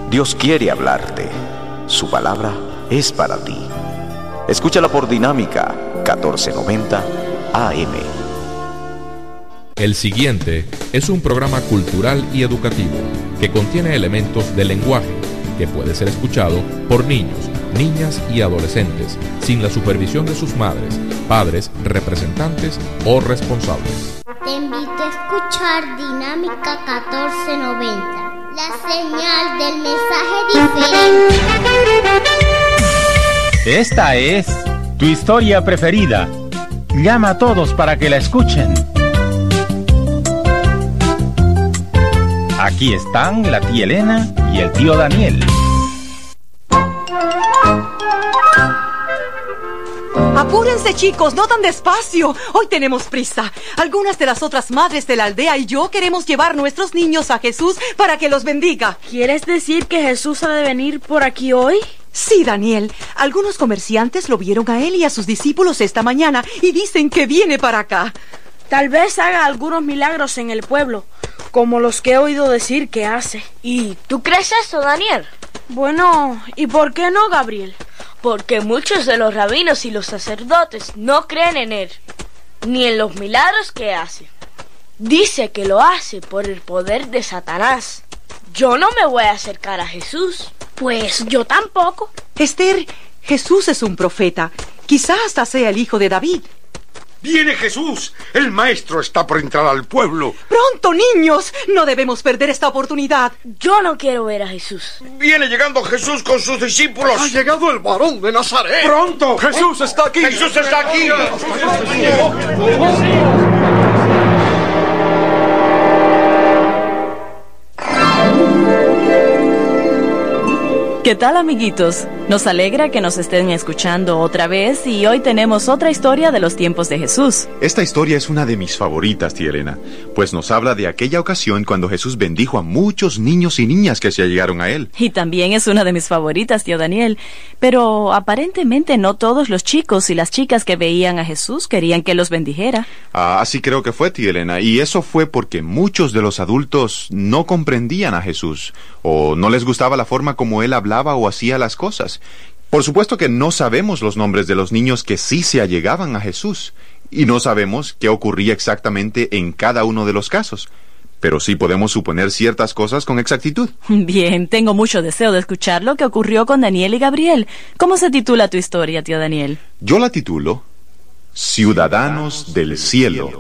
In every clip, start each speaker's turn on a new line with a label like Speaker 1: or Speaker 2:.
Speaker 1: Dios quiere hablarte. Su palabra es para ti. Escúchala por Dinámica 1490 AM.
Speaker 2: El siguiente es un programa cultural y educativo que contiene elementos del lenguaje que puede ser escuchado por niños, niñas y adolescentes sin la supervisión de sus madres, padres, representantes o responsables.
Speaker 3: Te invito a escuchar Dinámica 1490, la señal del mensaje diferente.
Speaker 4: Esta es tu historia preferida. Llama a todos para que la escuchen. Aquí están la tía Elena y el tío Daniel.
Speaker 5: Apúrense, chicos, no tan despacio. Hoy tenemos prisa. Algunas de las otras madres de la aldea y yo queremos llevar nuestros niños a Jesús para que los bendiga.
Speaker 6: ¿Quieres decir que Jesús ha de venir por aquí hoy?
Speaker 5: Sí, Daniel. Algunos comerciantes lo vieron a él y a sus discípulos esta mañana y dicen que viene para acá.
Speaker 6: Tal vez haga algunos milagros en el pueblo, como los que he oído decir que hace.
Speaker 7: ¿Y tú crees eso, Daniel?
Speaker 6: Bueno, ¿y por qué no, Gabriel?
Speaker 7: Porque muchos de los rabinos y los sacerdotes no creen en él, ni en los milagros que hace. Dice que lo hace por el poder de Satanás. Yo no me voy a acercar a Jesús.
Speaker 6: Pues yo tampoco.
Speaker 5: Esther, Jesús es un profeta. Quizás hasta sea el hijo de David.
Speaker 8: ¡Viene Jesús! ¡El maestro está por entrar al pueblo!
Speaker 5: ¡Pronto, niños! No debemos perder esta oportunidad.
Speaker 7: Yo no quiero ver a Jesús.
Speaker 8: ¡Viene llegando Jesús con sus discípulos!
Speaker 9: ¡Ha llegado el varón de Nazaret!
Speaker 8: ¡Pronto!
Speaker 9: ¡Jesús está aquí!
Speaker 8: ¡Jesús está aquí!
Speaker 10: ¿Qué tal, amiguitos? Nos alegra que nos estén escuchando otra vez y hoy tenemos otra historia de los tiempos de Jesús.
Speaker 11: Esta historia es una de mis favoritas, tía Elena, pues nos habla de aquella ocasión cuando Jesús bendijo a muchos niños y niñas que se allegaron a él.
Speaker 10: Y también es una de mis favoritas, tío Daniel. Pero aparentemente no todos los chicos y las chicas que veían a Jesús querían que los bendijera.
Speaker 11: Así creo que fue, tía Elena, y eso fue porque muchos de los adultos no comprendían a Jesús, o no les gustaba la forma como él hablaba o hacía las cosas. Por supuesto que no sabemos los nombres de los niños que sí se allegaban a Jesús, y no sabemos qué ocurría exactamente en cada uno de los casos, pero sí podemos suponer ciertas cosas con exactitud.
Speaker 10: Bien, tengo mucho deseo de escuchar lo que ocurrió con Daniel y Gabriel. ¿Cómo se titula tu historia, tío Daniel?
Speaker 11: Yo la titulo Ciudadanos del Cielo.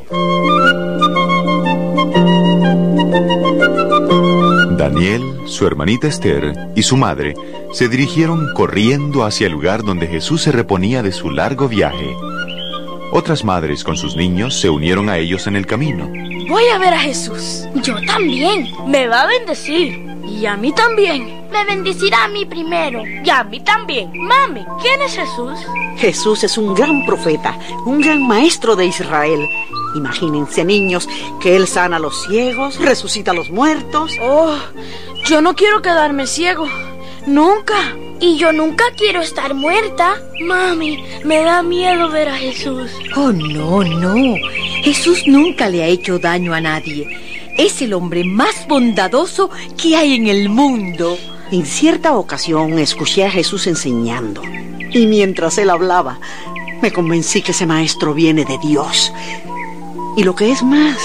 Speaker 11: Daniel, su hermanita Esther y su madre se dirigieron corriendo hacia el lugar donde Jesús se reponía de su largo viaje. Otras madres con sus niños se unieron a ellos en el camino.
Speaker 6: Voy a ver a Jesús.
Speaker 7: Yo también. Me va a bendecir.
Speaker 6: Y a mí también.
Speaker 3: Me bendecirá a mí primero.
Speaker 7: Y a mí también. Mami, ¿quién es Jesús?
Speaker 12: Jesús es un gran profeta, un gran maestro de Israel. Imagínense, niños, que él sana a los ciegos, resucita a los muertos.
Speaker 6: Oh, yo no quiero quedarme ciego. Nunca.
Speaker 3: Y yo nunca quiero estar muerta.
Speaker 7: Mami, me da miedo ver a Jesús.
Speaker 13: Oh, no, no. Jesús nunca le ha hecho daño a nadie. Es el hombre más bondadoso que hay en el mundo.
Speaker 12: En cierta ocasión escuché a Jesús enseñando. Y mientras él hablaba, me convencí que ese maestro viene de Dios. Y lo que es más,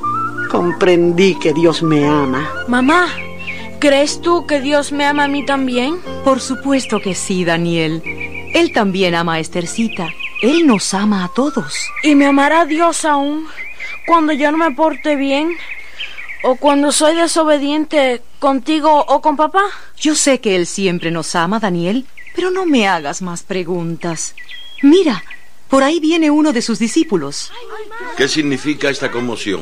Speaker 12: comprendí que Dios me ama.
Speaker 6: Mamá, ¿crees tú que Dios me ama a mí también?
Speaker 5: Por supuesto que sí, Daniel. Él también ama a Esthercita. Él nos ama a todos.
Speaker 6: ¿Y me amará Dios aún cuando yo no me porte bien? ¿O cuando soy desobediente contigo o con papá?
Speaker 5: Yo sé que Él siempre nos ama, Daniel, pero no me hagas más preguntas. Mira, por ahí viene uno de sus discípulos.
Speaker 14: ¿Qué significa esta conmoción?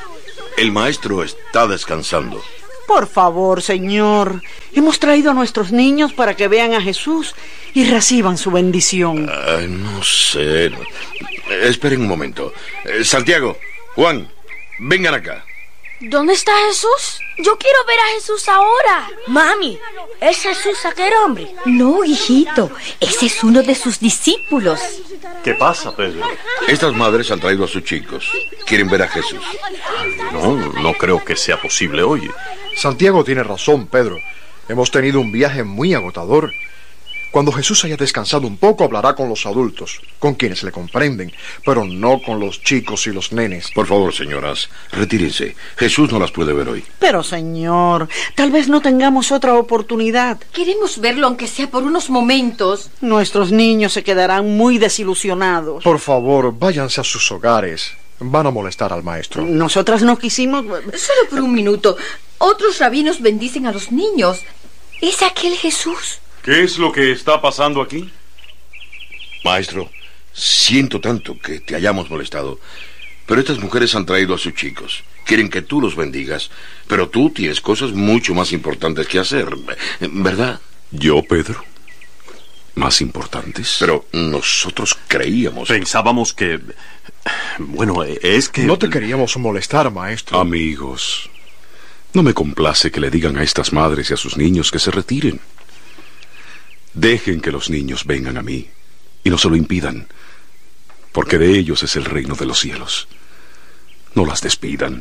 Speaker 14: El maestro está descansando.
Speaker 12: Por favor, señor, hemos traído a nuestros niños para que vean a Jesús y reciban su bendición.
Speaker 14: No sé. Esperen un momento. Santiago, Juan, vengan acá.
Speaker 6: ¿Dónde está Jesús?
Speaker 3: Yo quiero ver a Jesús ahora.
Speaker 7: Mami, ¿es Jesús aquel hombre?
Speaker 13: No, hijito, ese es uno de sus discípulos.
Speaker 9: ¿Qué pasa, Pedro?
Speaker 14: Estas madres han traído a sus chicos. Quieren ver a Jesús.
Speaker 9: No creo que sea posible hoy. Santiago tiene razón, Pedro. Hemos tenido un viaje muy agotador. Cuando Jesús haya descansado un poco, hablará con los adultos, con quienes le comprenden, pero no con los chicos y los nenes.
Speaker 14: Por favor, señoras, retírense. Jesús no las puede ver hoy.
Speaker 12: Pero, señor, tal vez no tengamos otra oportunidad.
Speaker 13: Queremos verlo aunque sea por unos momentos.
Speaker 12: Nuestros niños se quedarán muy desilusionados.
Speaker 9: Por favor, váyanse a sus hogares. Van a molestar al maestro.
Speaker 12: Nosotras no quisimos...
Speaker 13: Solo por un minuto. Otros rabinos bendicen a los niños. ¿Es aquel Jesús?
Speaker 15: ¿Qué es lo que está pasando aquí?
Speaker 14: Maestro, siento tanto que te hayamos molestado, pero estas mujeres han traído a sus chicos. Quieren que tú los bendigas, pero tú tienes cosas mucho más importantes que hacer, ¿verdad?
Speaker 15: ¿Yo, Pedro? ¿Más importantes?
Speaker 14: Pero nosotros creíamos...
Speaker 15: Pensábamos que... Bueno, es que...
Speaker 9: No te queríamos molestar, maestro.
Speaker 15: Amigos, no me complace que le digan a estas madres y a sus niños que se retiren. Dejen que los niños vengan a mí y no se lo impidan, porque de ellos es el reino de los cielos. No las despidan.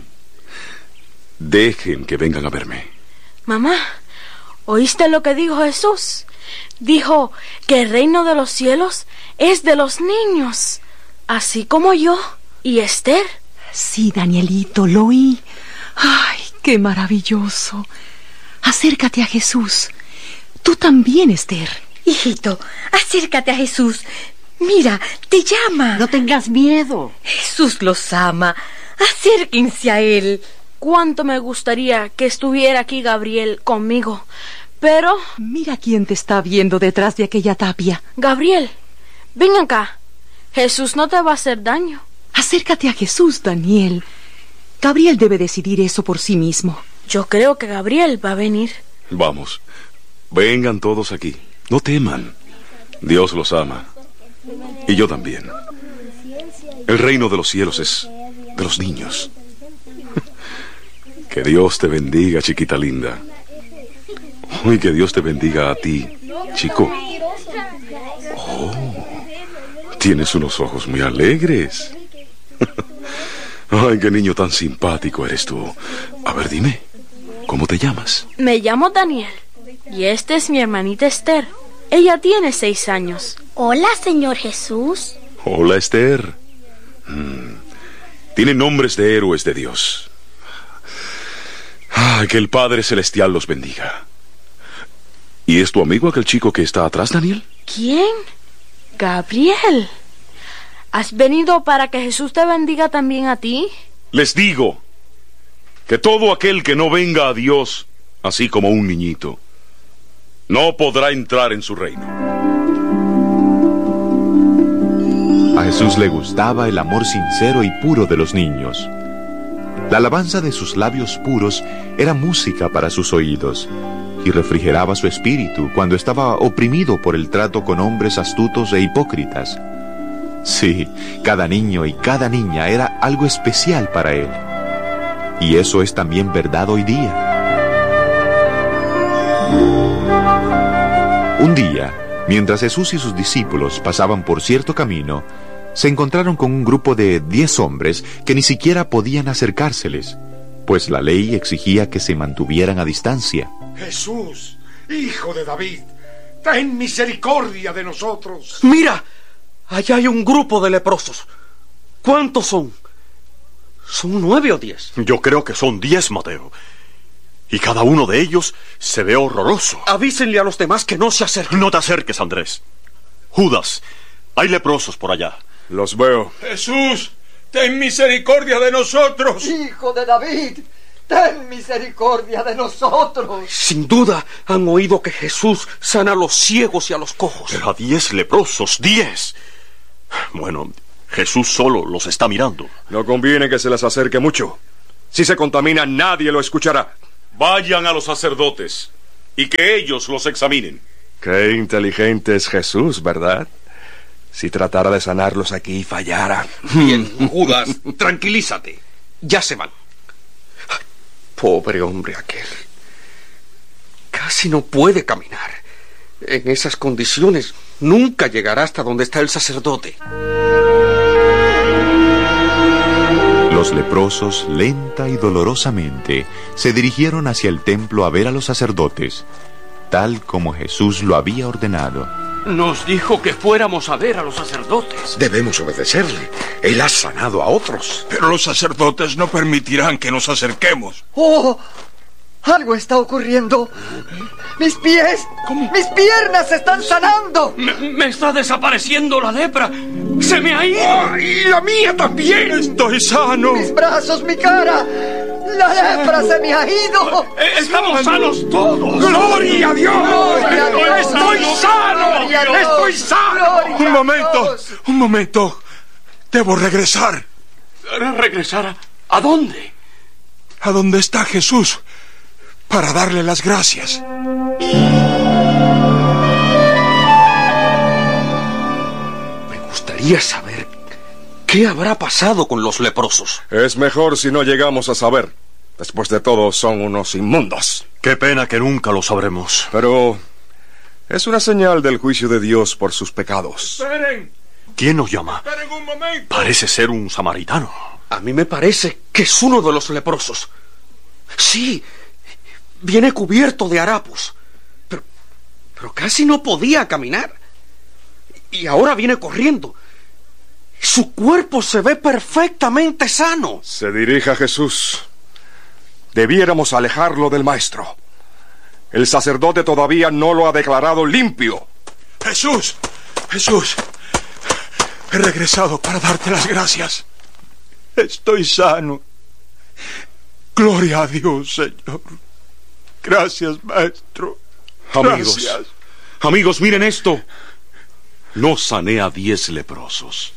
Speaker 15: Dejen que vengan a verme.
Speaker 6: Mamá, ¿oíste lo que dijo Jesús? Dijo que el reino de los cielos es de los niños, así como yo y Esther.
Speaker 5: Sí, Danielito, lo oí. ¡Ay, qué maravilloso! Acércate a Jesús. Tú también, Esther.
Speaker 13: Hijito, acércate a Jesús. Mira, te llama.
Speaker 12: No tengas miedo.
Speaker 13: Jesús los ama. Acérquense a Él.
Speaker 6: Cuánto me gustaría que estuviera aquí Gabriel conmigo, pero...
Speaker 5: Mira quién te está viendo detrás de aquella tapia.
Speaker 6: Gabriel, ven acá. Jesús no te va a hacer daño.
Speaker 5: Acércate a Jesús, Daniel. Gabriel debe decidir eso por sí mismo.
Speaker 6: Yo creo que Gabriel va a venir.
Speaker 15: Vamos, vengan todos aquí. No teman. Dios los ama. Y yo también. El reino de los cielos es de los niños. Que Dios te bendiga, chiquita linda. Y que Dios te bendiga a ti, chico. Oh, tienes unos ojos muy alegres. Ay, qué niño tan simpático eres tú. A ver, dime, ¿cómo te llamas?
Speaker 6: Me llamo Daniel. Y esta es mi hermanita Esther. Ella tiene 6 años.
Speaker 3: Hola, Señor Jesús.
Speaker 15: Hola, Esther. Tienen nombres de héroes de Dios. Ay, que el Padre Celestial los bendiga. ¿Y es tu amigo aquel chico que está atrás, Daniel?
Speaker 6: ¿Quién? Gabriel. ¿Has venido para que Jesús te bendiga también a ti?
Speaker 15: Les digo que todo aquel que no venga a Dios, así como un niñito, no podrá entrar en su reino.
Speaker 11: A Jesús le gustaba el amor sincero y puro de los niños. La alabanza de sus labios puros era música para sus oídos y refrigeraba su espíritu cuando estaba oprimido por el trato con hombres astutos e hipócritas. Sí, cada niño y cada niña era algo especial para él. Y eso es también verdad hoy día. Un día, mientras Jesús y sus discípulos pasaban por cierto camino, se encontraron con un grupo de 10 hombres que ni siquiera podían acercárseles, pues la ley exigía que se mantuvieran a distancia.
Speaker 8: Jesús, hijo de David, ten misericordia de nosotros.
Speaker 9: Mira, allá hay un grupo de leprosos. ¿Cuántos son? ¿Son 9 o 10?
Speaker 15: Yo creo que son 10, Mateo. Y cada uno de ellos se ve horroroso.
Speaker 9: Avísenle a los demás que no se acerquen.
Speaker 15: No te acerques, Andrés. Judas, hay leprosos por allá.
Speaker 9: Los veo.
Speaker 8: Jesús, ten misericordia de nosotros.
Speaker 16: Hijo de David, ten misericordia de nosotros.
Speaker 9: Sin duda han oído que Jesús sana a los ciegos y a los cojos.
Speaker 15: Pero a 10 leprosos, 10. Bueno, Jesús solo los está mirando.
Speaker 9: No conviene que se les acerque mucho. Si se contamina, nadie lo escuchará.
Speaker 15: Vayan a los sacerdotes y que ellos los examinen.
Speaker 9: Qué inteligente es Jesús, ¿verdad? Si tratara de sanarlos aquí y fallara.
Speaker 8: Bien, Judas, tranquilízate. Ya se van.
Speaker 9: Pobre hombre aquel. Casi no puede caminar. En esas condiciones nunca llegará hasta donde está el sacerdote.
Speaker 11: Los leprosos, lenta y dolorosamente, se dirigieron hacia el templo a ver a los sacerdotes, tal como Jesús lo había ordenado.
Speaker 17: Nos dijo que fuéramos a ver a los sacerdotes.
Speaker 8: Debemos obedecerle. Él ha sanado a otros.
Speaker 18: Pero los sacerdotes no permitirán que nos acerquemos.
Speaker 16: ¡Oh! Algo está ocurriendo. ¡Mis pies! ¿Cómo? ¡Mis piernas se están sanando!
Speaker 17: Me está desapareciendo la lepra. ¡Se me ha ido!
Speaker 8: ¡Oh, y la mía también!
Speaker 18: ¡Estoy sano!
Speaker 16: ¡Mis brazos, mi cara! ¡La lepra se me ha ido!
Speaker 17: ¡Estamos sanos todos!
Speaker 8: ¡Gloria a Dios!
Speaker 16: ¡Gloria a Dios!
Speaker 8: ¡Estoy sano!
Speaker 16: ¡Gloria a Dios!
Speaker 8: ¡Estoy sano!
Speaker 18: Un momento. Debo regresar.
Speaker 17: ¿Regresar a dónde?
Speaker 18: A donde está Jesús, para darle las gracias.
Speaker 17: Me gustaría saber qué habrá pasado con los leprosos.
Speaker 19: Es mejor si no llegamos a saber. Después de todo, son unos inmundos.
Speaker 15: Qué pena que nunca lo sabremos.
Speaker 19: Pero es una señal del juicio de Dios por sus pecados.
Speaker 18: ¡Esperen!
Speaker 15: ¿Quién nos llama?
Speaker 18: ¡Esperen un momento!
Speaker 15: Parece ser un samaritano.
Speaker 17: A mí me parece que es uno de los leprosos. Sí, viene cubierto de harapos. Pero casi no podía caminar. Y ahora viene corriendo. Su cuerpo se ve perfectamente sano.
Speaker 19: Se dirige a Jesús. Debiéramos alejarlo del maestro. El sacerdote todavía no lo ha declarado limpio.
Speaker 18: Jesús, he regresado para darte las gracias. Estoy sano. Gloria a Dios, Señor. Gracias, maestro. Gracias.
Speaker 15: Amigos, miren esto. No sané a 10 leprosos.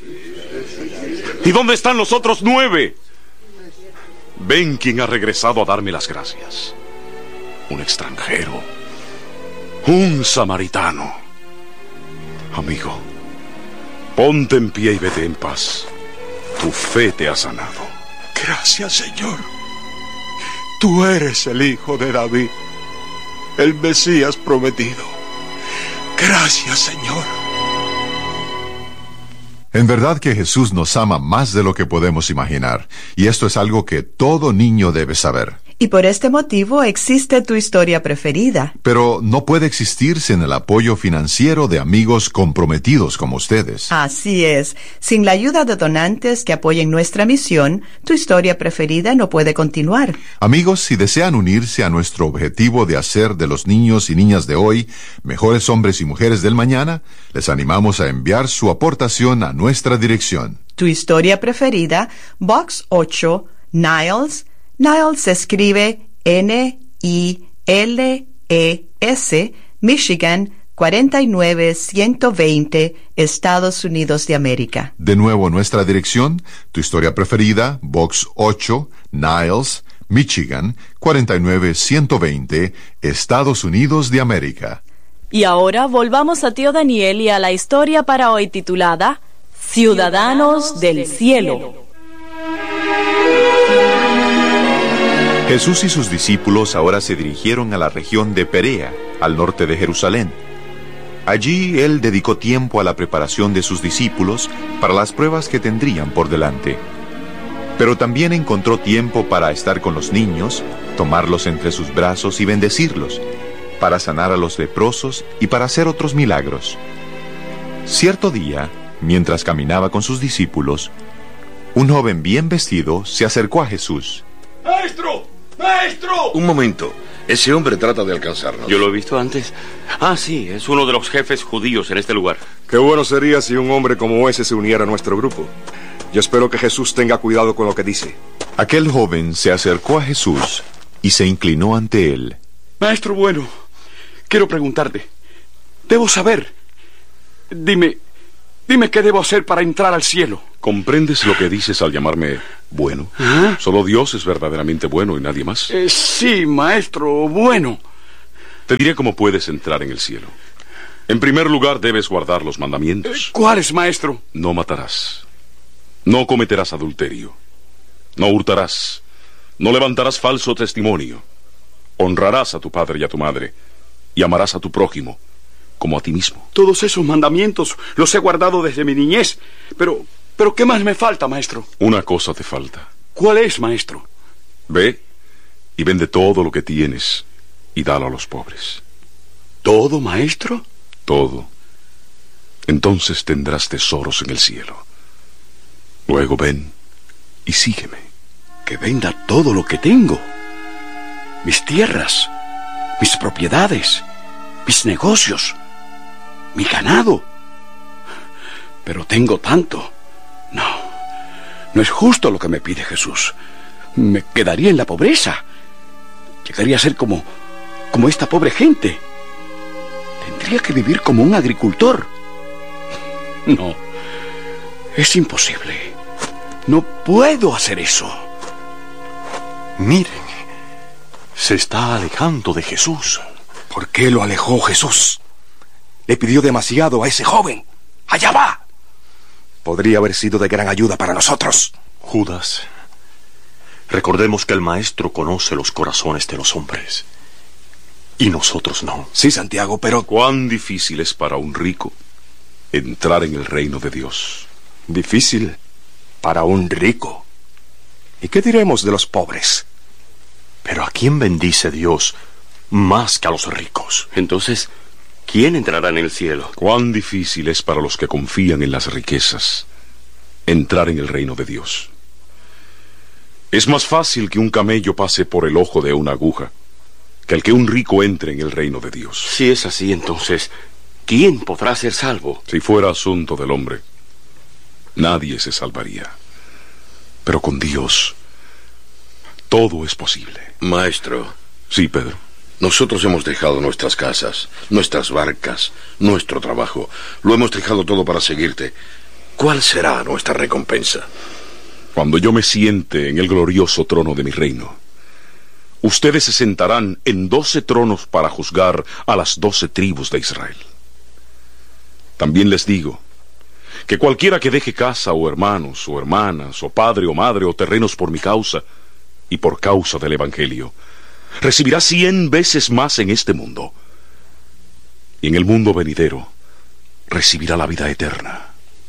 Speaker 15: ¿Y dónde están los otros 9? Ven quién ha regresado a darme las gracias. Un extranjero. Un samaritano. Amigo, ponte en pie y vete en paz. Tu fe te ha sanado.
Speaker 18: Gracias, Señor. Tú eres el Hijo de David, el Mesías prometido. Gracias, Señor.
Speaker 20: En verdad que Jesús nos ama más de lo que podemos imaginar, y esto es algo que todo niño debe saber.
Speaker 21: Y por este motivo existe Tu Historia Preferida.
Speaker 20: Pero no puede existir sin el apoyo financiero de amigos comprometidos como ustedes.
Speaker 21: Así es. Sin la ayuda de donantes que apoyen nuestra misión, Tu Historia Preferida no puede continuar.
Speaker 20: Amigos, si desean unirse a nuestro objetivo de hacer de los niños y niñas de hoy mejores hombres y mujeres del mañana, les animamos a enviar su aportación a nuestra dirección.
Speaker 21: Tu Historia Preferida, Box 8, Niles. Niles se escribe N-I-L-E-S, Michigan 49120, Estados Unidos de América.
Speaker 20: De nuevo, nuestra dirección, Tu Historia Preferida, Box 8, Niles, Michigan 49120, Estados Unidos de América.
Speaker 10: Y ahora volvamos a tío Daniel y a la historia para hoy titulada Ciudadanos del Cielo.
Speaker 11: Jesús y sus discípulos ahora se dirigieron a la región de Perea, al norte de Jerusalén. Allí él dedicó tiempo a la preparación de sus discípulos para las pruebas que tendrían por delante. Pero también encontró tiempo para estar con los niños, tomarlos entre sus brazos y bendecirlos, para sanar a los leprosos y para hacer otros milagros. Cierto día, mientras caminaba con sus discípulos, un joven bien vestido se acercó a Jesús.
Speaker 18: ¡Maestro! ¡Maestro!
Speaker 14: Un momento. Ese hombre trata de alcanzarnos.
Speaker 17: Yo lo he visto antes. Ah, sí, es uno de los jefes judíos en este lugar.
Speaker 19: Qué bueno sería si un hombre como ese se uniera a nuestro grupo. Yo espero que Jesús tenga cuidado con lo que dice.
Speaker 11: Aquel joven se acercó a Jesús y se inclinó ante él.
Speaker 17: Maestro bueno, quiero preguntarte. Debo saber. Dime qué debo hacer para entrar al cielo.
Speaker 15: ¿Comprendes lo que dices al llamarme bueno?
Speaker 17: ¿Ah?
Speaker 15: Solo Dios es verdaderamente bueno y nadie más.
Speaker 17: Sí, maestro, bueno.
Speaker 15: Te diré cómo puedes entrar en el cielo. En primer lugar, debes guardar los mandamientos.
Speaker 17: ¿Cuáles, maestro?
Speaker 15: No matarás. No cometerás adulterio. No hurtarás. No levantarás falso testimonio. Honrarás a tu padre y a tu madre. Y amarás a tu prójimo como a ti mismo.
Speaker 17: Todos esos mandamientos los he guardado desde mi niñez. Pero ¿qué más me falta, maestro?
Speaker 15: Una cosa te falta.
Speaker 17: ¿Cuál es, maestro?
Speaker 15: Ve y vende todo lo que tienes y dalo a los pobres. ¿Todo, maestro? Todo. Entonces tendrás tesoros en el cielo. Luego ven y sígueme.
Speaker 17: Que venda todo lo que tengo. Mis tierras, mis propiedades, mis negocios, mi ganado. Pero tengo tanto. No es justo lo que me pide Jesús. Me quedaría en la pobreza. Llegaría a ser como esta pobre gente. Tendría que vivir como un agricultor. No, es imposible. No puedo hacer eso.
Speaker 15: Miren, se está alejando de Jesús.
Speaker 19: ¿Por qué lo alejó Jesús? Le pidió demasiado a ese joven. ¡Allá va! Podría haber sido de gran ayuda para nosotros.
Speaker 15: Judas, recordemos que el Maestro conoce los corazones de los hombres. Y nosotros no.
Speaker 19: Sí, Santiago, pero...
Speaker 15: ¿Cuán difícil es para un rico entrar en el reino de Dios?
Speaker 19: Difícil para un rico. ¿Y qué diremos de los pobres?
Speaker 15: Pero ¿a quién bendice Dios más que a los ricos?
Speaker 17: Entonces, ¿quién entrará en el cielo?
Speaker 15: Cuán difícil es para los que confían en las riquezas entrar en el reino de Dios. Es más fácil que un camello pase por el ojo de una aguja que el que un rico entre en el reino de Dios.
Speaker 17: Si es así, entonces, ¿quién podrá ser salvo?
Speaker 15: Si fuera asunto del hombre, nadie se salvaría. Pero con Dios, todo es posible.
Speaker 14: Maestro.
Speaker 15: Sí, Pedro.
Speaker 14: Nosotros hemos dejado nuestras casas, nuestras barcas, nuestro trabajo. Lo hemos dejado todo para seguirte. ¿Cuál será nuestra recompensa?
Speaker 15: Cuando yo me siente en el glorioso trono de mi reino, ustedes se sentarán en 12 tronos para juzgar a las 12 tribus de Israel. También les digo que cualquiera que deje casa o hermanos o hermanas o padre o madre o terrenos por mi causa y por causa del Evangelio, recibirá 100 veces más en este mundo, y en el mundo venidero recibirá la vida eterna.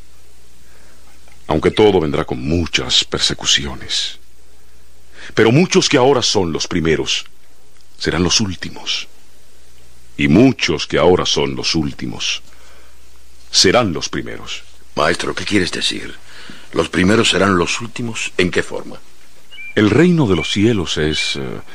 Speaker 15: Aunque todo vendrá con muchas persecuciones. Pero muchos que ahora son los primeros serán los últimos. Y muchos que ahora son los últimos serán los primeros.
Speaker 14: Maestro, ¿qué quieres decir? ¿Los primeros serán los últimos? ¿En qué forma?
Speaker 15: El reino de los cielos es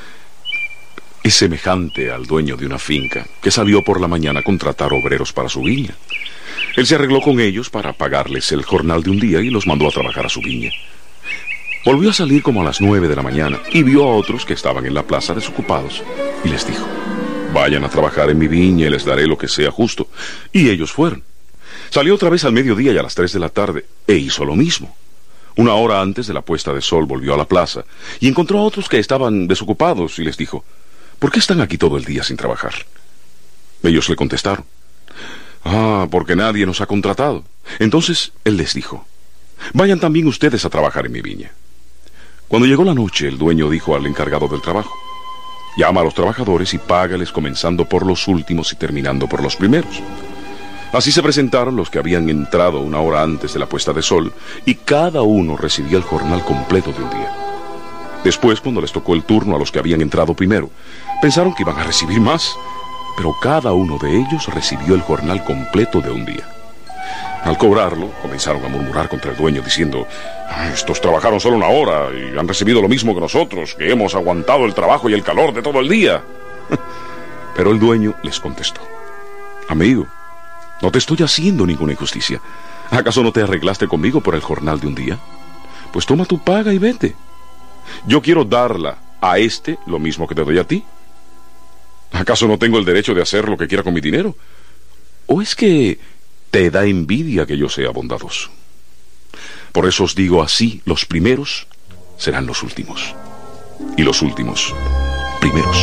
Speaker 15: semejante al dueño de una finca que salió por la mañana a contratar obreros para su viña. Él se arregló con ellos para pagarles el jornal de un día y los mandó a trabajar a su viña. Volvió a salir como a las 9 de la mañana y vio a otros que estaban en la plaza desocupados y les dijo: vayan a trabajar en mi viña y les daré lo que sea justo. Y ellos fueron. Salió otra vez al mediodía y a las 3 de la tarde e hizo lo mismo. Una hora antes de la puesta de sol volvió a la plaza y encontró a otros que estaban desocupados y les dijo: ¿por qué están aquí todo el día sin trabajar? Ellos le contestaron: porque nadie nos ha contratado. Entonces él les dijo: vayan también ustedes a trabajar en mi viña. Cuando llegó la noche, el dueño dijo al encargado del trabajo: llama a los trabajadores y págales comenzando por los últimos y terminando por los primeros. Así se presentaron los que habían entrado una hora antes de la puesta de sol, y cada uno recibía el jornal completo de un día. Después, cuando les tocó el turno a los que habían entrado primero, pensaron que iban a recibir más, pero cada uno de ellos recibió el jornal completo de un día. Al cobrarlo, comenzaron a murmurar contra el dueño diciendo: estos trabajaron solo una hora y han recibido lo mismo que nosotros, que hemos aguantado el trabajo y el calor de todo el día. Pero el dueño les contestó: amigo, no te estoy haciendo ninguna injusticia. ¿Acaso no te arreglaste conmigo por el jornal de un día? Pues toma tu paga y vete. Yo quiero darla a este lo mismo que te doy a ti. ¿Acaso no tengo el derecho de hacer lo que quiera con mi dinero? ¿O es que te da envidia que yo sea bondadoso? Por eso os digo así: los primeros serán los últimos, y los últimos primeros.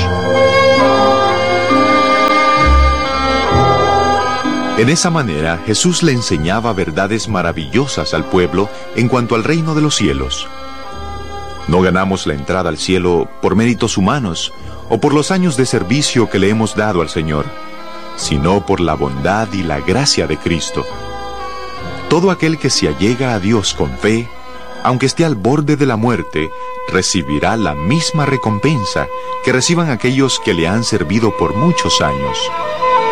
Speaker 2: En esa manera, Jesús le enseñaba verdades maravillosas al pueblo en cuanto al reino de los cielos. No ganamos la entrada al cielo por méritos humanos o por los años de servicio que le hemos dado al Señor, sino por la bondad y la gracia de Cristo. Todo aquel que se allega a Dios con fe, aunque esté al borde de la muerte, recibirá la misma recompensa que reciban aquellos que le han servido por muchos años.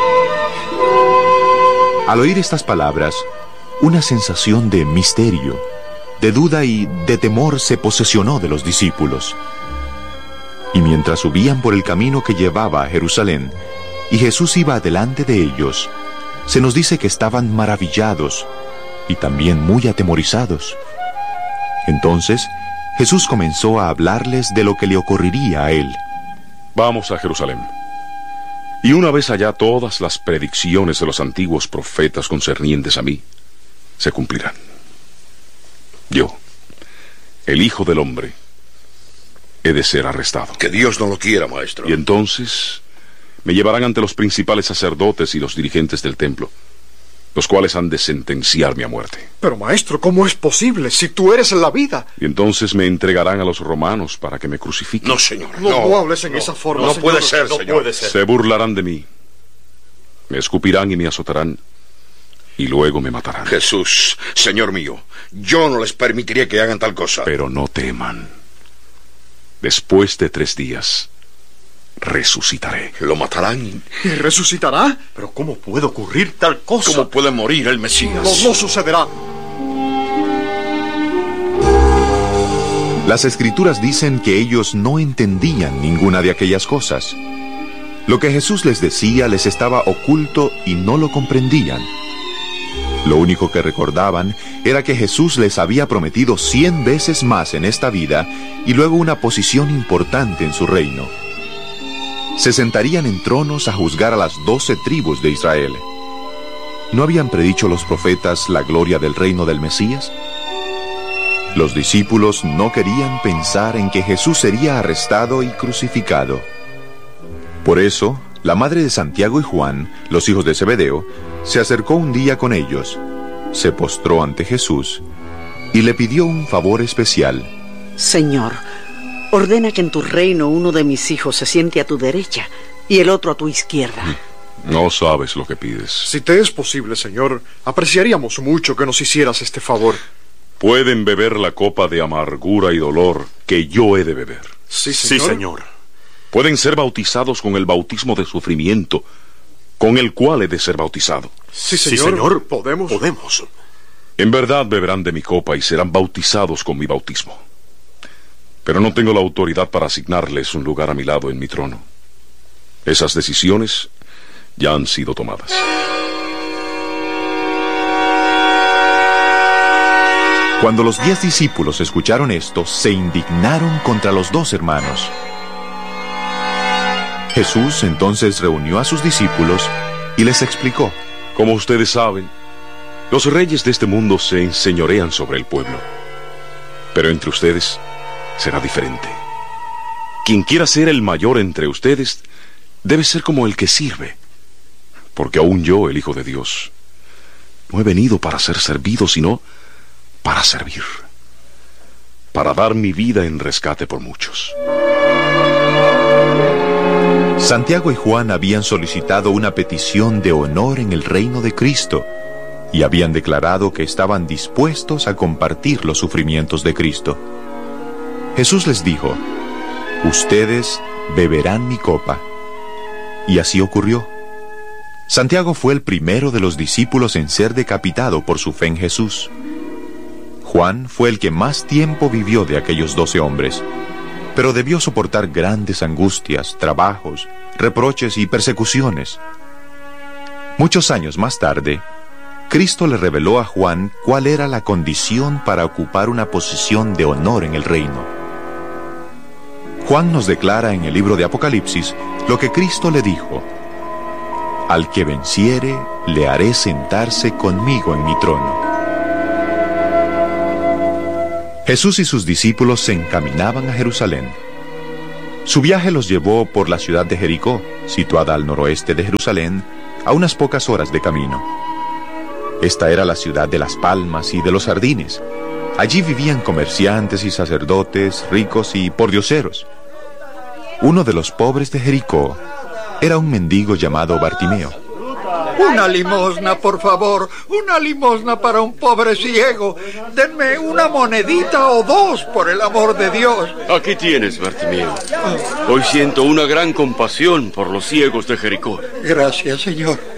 Speaker 11: Al oír estas palabras, una sensación de misterio, de duda y de temor se posesionó de los discípulos. Y mientras subían por el camino que llevaba a Jerusalén, y Jesús iba delante de ellos, se nos dice que estaban maravillados y también muy atemorizados. Entonces, Jesús comenzó a hablarles de lo que le ocurriría a él.
Speaker 15: Vamos a Jerusalén. Y una vez allá, todas las predicciones de los antiguos profetas concernientes a mí se cumplirán. Yo, el Hijo del Hombre, he de ser arrestado.
Speaker 14: Que Dios no lo quiera, maestro.
Speaker 15: Y entonces me llevarán ante los principales sacerdotes y los dirigentes del templo, los cuales han de sentenciarme a muerte.
Speaker 9: Pero maestro, ¿cómo es posible si tú eres la vida?
Speaker 15: Y entonces me entregarán a los romanos para que me crucifiquen.
Speaker 14: No, señor.
Speaker 9: No hables en esa forma,
Speaker 14: no
Speaker 9: señor.
Speaker 14: Puede ser,
Speaker 9: no
Speaker 14: señor.
Speaker 9: puede ser.
Speaker 15: Se burlarán de mí, me escupirán y me azotarán, y luego me matarán.
Speaker 14: Jesús, Señor mío, yo no les permitiría que hagan tal cosa.
Speaker 15: Pero no teman. Después de 3 días, resucitaré.
Speaker 14: Lo matarán.
Speaker 9: ¿Y resucitará? Pero ¿cómo puede ocurrir tal cosa?
Speaker 14: ¿Cómo puede morir el Mesías?
Speaker 9: No sucederá.
Speaker 11: Las Escrituras dicen que ellos no entendían ninguna de aquellas cosas. Lo que Jesús les decía les estaba oculto y no lo comprendían. Lo único que recordaban era que Jesús les había prometido 100 veces más en esta vida y luego una posición importante en su reino. Se sentarían en tronos a juzgar a las 12 tribus de Israel. ¿No habían predicho los profetas la gloria del reino del Mesías? Los discípulos no querían pensar en que Jesús sería arrestado y crucificado. Por eso, la madre de Santiago y Juan, los hijos de Zebedeo, se acercó un día con ellos, se postró ante Jesús y le pidió un favor especial.
Speaker 12: Señor, ordena que en tu reino uno de mis hijos se siente a tu derecha y el otro a tu izquierda.
Speaker 15: No sabes lo que pides.
Speaker 9: Si te es posible, Señor, apreciaríamos mucho que nos hicieras este favor.
Speaker 15: Pueden beber la copa de amargura y dolor que yo he de beber.
Speaker 9: Sí, Señor.
Speaker 15: Sí, Señor. Pueden ser bautizados con el bautismo de sufrimiento, con el cual he de ser bautizado.
Speaker 9: Sí, Señor. Podemos.
Speaker 15: En verdad beberán de mi copa y serán bautizados con mi bautismo. Pero no tengo la autoridad para asignarles un lugar a mi lado en mi trono. Esas decisiones ya han sido tomadas.
Speaker 11: Cuando los 10 discípulos escucharon esto, se indignaron contra los 2 hermanos. Jesús entonces reunió a sus discípulos y les explicó:
Speaker 15: Como ustedes saben, los reyes de este mundo se enseñorean sobre el pueblo. Pero entre ustedes será diferente. Quien quiera ser el mayor entre ustedes debe ser como el que sirve. Porque aún yo, el Hijo de Dios, no he venido para ser servido, sino para servir, para dar mi vida en rescate por muchos.
Speaker 11: Santiago y Juan habían solicitado una petición de honor en el reino de Cristo y habían declarado que estaban dispuestos a compartir los sufrimientos de Cristo. Jesús les dijo: ustedes beberán mi copa. Y así ocurrió. Santiago fue el primero de los discípulos en ser decapitado por su fe en Jesús. Juan fue el que más tiempo vivió de aquellos 12 hombres, pero debió soportar grandes angustias, trabajos, reproches y persecuciones. Muchos años más tarde, Cristo le reveló a Juan cuál era la condición para ocupar una posición de honor en el reino. Juan nos declara en el libro de Apocalipsis lo que Cristo le dijo: al que venciere, le haré sentarse conmigo en mi trono. Jesús y sus discípulos se encaminaban a Jerusalén. Su viaje los llevó por la ciudad de Jericó, situada al noroeste de Jerusalén, a unas pocas horas de camino. Esta era la ciudad de las palmas y de los jardines. Allí vivían comerciantes y sacerdotes, ricos y pordioseros. Uno de los pobres de Jericó era un mendigo llamado Bartimeo.
Speaker 16: Una limosna, por favor, una limosna para un pobre ciego. Denme una monedita o 2, por el amor de Dios.
Speaker 1: Aquí tienes, Bartimeo. Hoy siento una gran compasión por los ciegos de Jericó.
Speaker 16: Gracias, Señor.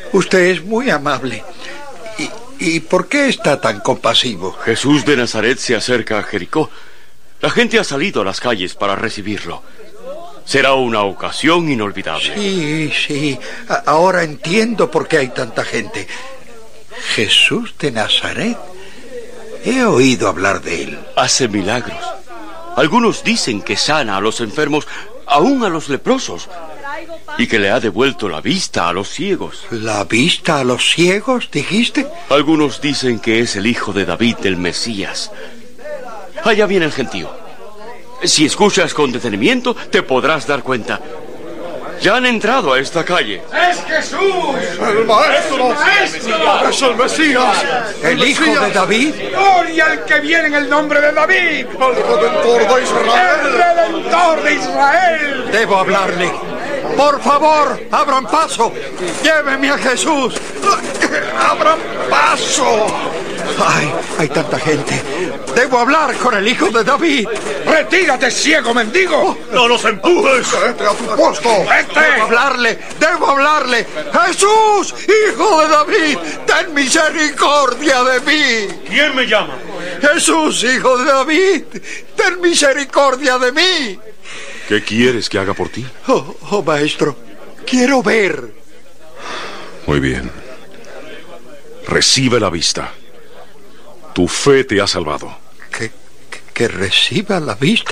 Speaker 16: Usted es muy amable. ¿Y por qué está tan compasivo?
Speaker 1: Jesús de Nazaret se acerca a Jericó. La gente ha salido a las calles para recibirlo. Será una ocasión inolvidable.
Speaker 16: Sí. Ahora entiendo por qué hay tanta gente. Jesús de Nazaret. He oído hablar de él.
Speaker 1: Hace milagros. Algunos dicen que sana a los enfermos, aún a los leprosos, y que le ha devuelto la vista a los ciegos.
Speaker 16: ¿La vista a los ciegos, dijiste?
Speaker 1: Algunos dicen que es el hijo de David, el Mesías. Allá viene el gentío. Si escuchas con detenimiento, te podrás dar cuenta. Ya han entrado a esta calle.
Speaker 8: ¡Es Jesús!
Speaker 16: ¡El Maestro!
Speaker 8: ¡Es el Mesías!
Speaker 16: ¿El hijo de David?
Speaker 8: ¡Gloria al que viene en el nombre de David!
Speaker 16: ¡El Redentor de Israel!
Speaker 8: ¡El Redentor de Israel!
Speaker 16: Debo hablarle. Por favor, abran paso. Lléveme a Jesús. ¡Abran paso! ¡Ay, hay tanta gente! Debo hablar con el hijo de David.
Speaker 8: ¡Retírate, ciego mendigo!
Speaker 19: ¡No los empujes!
Speaker 16: ¡Vete a tu puesto!
Speaker 8: ¡Vete!
Speaker 16: ¡Debo hablarle! ¡Jesús, hijo de David! ¡Ten misericordia de mí!
Speaker 19: ¿Quién me llama?
Speaker 16: Jesús, hijo de David, ten misericordia de mí.
Speaker 15: ¿Qué quieres que haga por ti?
Speaker 16: Oh, maestro, quiero ver.
Speaker 15: Muy bien. Recibe la vista. Tu fe te ha salvado.
Speaker 16: Que reciba la vista.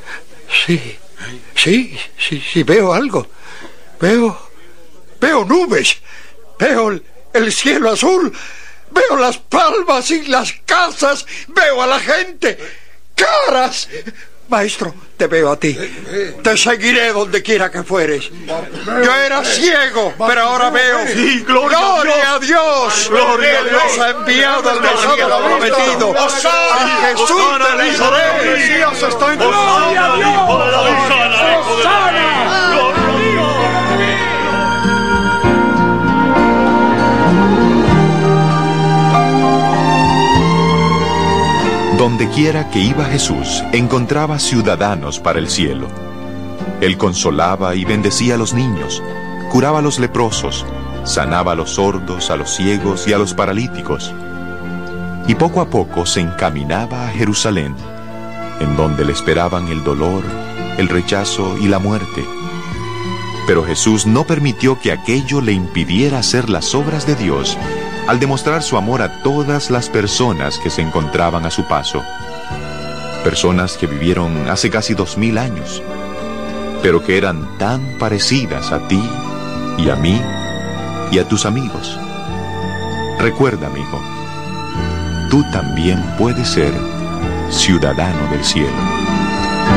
Speaker 16: Sí, veo algo. Veo nubes. Veo el cielo azul. Veo las palmas y las casas. Veo a la gente. ¡Caras! Maestro, te veo a ti. Te seguiré donde quiera que fueres. Yo era ciego, pero ahora veo.
Speaker 19: Sí, gloria a Dios.
Speaker 16: Gloria a Dios ha enviado al Mesías prometido. A Jesús de Nazaret.
Speaker 19: El Mesías está en
Speaker 8: ¡Gloria a Dios!
Speaker 2: Donde quiera que iba Jesús, encontraba ciudadanos para el cielo. Él consolaba y bendecía a los niños, curaba a los leprosos, sanaba a los sordos, a los ciegos y a los paralíticos. Y poco a poco se encaminaba a Jerusalén, en donde le esperaban el dolor, el rechazo y la muerte. Pero Jesús no permitió que aquello le impidiera hacer las obras de Dios, al demostrar su amor a todas las personas que se encontraban a su paso. Personas que vivieron hace casi 2000 años, pero que eran tan parecidas a ti y a mí y a tus amigos. Recuerda, amigo, tú también puedes ser ciudadano del cielo.